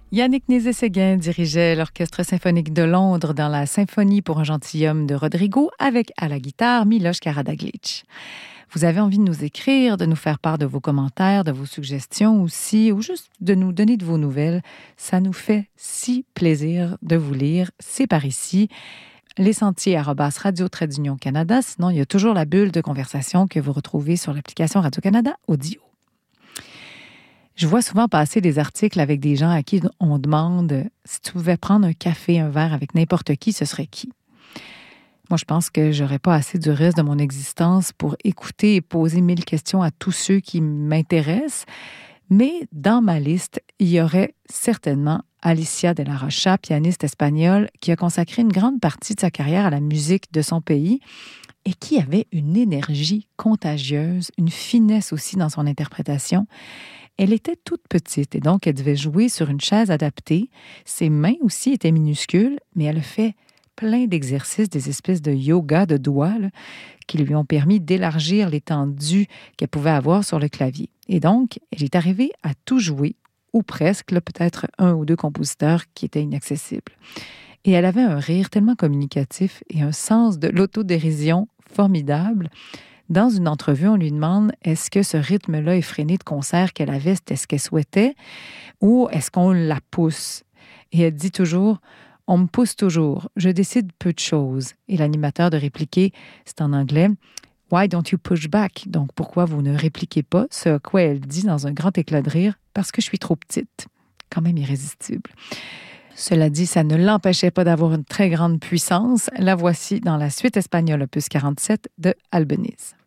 Yannick Nézet-Séguin dirigeait l'Orchestre symphonique de Londres dans la Symphonie pour un gentilhomme de Rodrigo avec à la guitare Miloš Karađagić. Vous avez envie de nous écrire, de nous faire part de vos commentaires, de vos suggestions aussi, ou juste de nous donner de vos nouvelles. Ça nous fait si plaisir de vous lire. C'est par ici. lesentiers@radio-canada. Sinon, il y a toujours la bulle de conversation que vous retrouvez sur l'application Radio-Canada Audio. Je vois souvent passer des articles avec des gens à qui on demande si tu pouvais prendre un café, un verre avec n'importe qui, ce serait qui? Moi, je pense que j'aurais pas assez du reste de mon existence pour écouter et poser 1000 questions à tous ceux qui m'intéressent. Mais dans ma liste, il y aurait certainement Alicia de la Rocha, pianiste espagnole, qui a consacré une grande partie de sa carrière à la musique de son pays et qui avait une énergie contagieuse, une finesse aussi dans son interprétation. Elle était toute petite et donc elle devait jouer sur une chaise adaptée. Ses mains aussi étaient minuscules, mais elle a fait plein d'exercices, des espèces de yoga de doigts là, qui lui ont permis d'élargir l'étendue qu'elle pouvait avoir sur le clavier. Et donc, elle est arrivée à tout jouer, ou presque, là, peut-être un ou deux compositeurs qui étaient inaccessibles. Et elle avait un rire tellement communicatif et un sens de l'autodérision formidable. Dans une entrevue, on lui demande est-ce que ce rythme-là effréné de concert qu'elle avait, c'était ce qu'elle souhaitait ou est-ce qu'on la pousse? Et elle dit toujours on me pousse toujours, je décide peu de choses. Et l'animateur de répliquer, c'est en anglais Why don't you push back? Donc pourquoi vous ne répliquez pas? Ce à quoi elle dit dans un grand éclat de rire parce que je suis trop petite. Quand même irrésistible. Cela dit, ça ne l'empêchait pas d'avoir une très grande puissance. La voici dans la suite espagnole opus 47 de Albéniz.